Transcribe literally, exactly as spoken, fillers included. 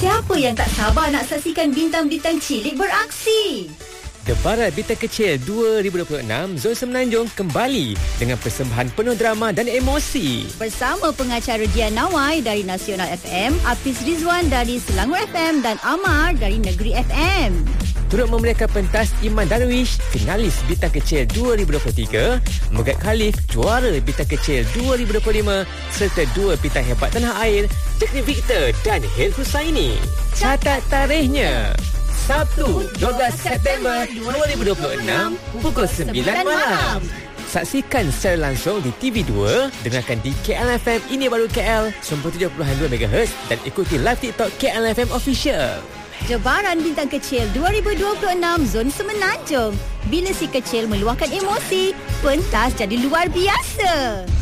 Siapa yang tak sabar nak saksikan bintang-bintang cilik beraksi? Debaran Bintang Kecil dua ribu dua puluh enam Zon Semenanjung kembali dengan persembahan penuh drama dan emosi. Bersama pengacara Dian Nawai dari Nasional F M, Hafiz Rizwan dari Selangor F M dan Amar dari Negeri F M. Turut memeriahkan pentas Iman Darwish, finalis Bintang Kecil dua ribu dua puluh tiga, Megat Khalif, juara Bintang Kecil dua ribu dua puluh lima, serta dua bintang hebat tanah air, Jacqueline Victor dan Hel Husaini. Catat tarikhnya, Sabtu dua belas September dua ribu dua puluh enam pukul sembilan malam. Saksikan secara langsung di T V dua, dengarkan di K L F M Ini Baru K L sembilan puluh tujuh perpuluhan dua megahertz dan ikuti live TikTok K L F M Official. Debaran Bintang Kecil dua ribu dua puluh enam Zon Semenanjung. Bila si kecil meluahkan emosi, pentas jadi luar biasa.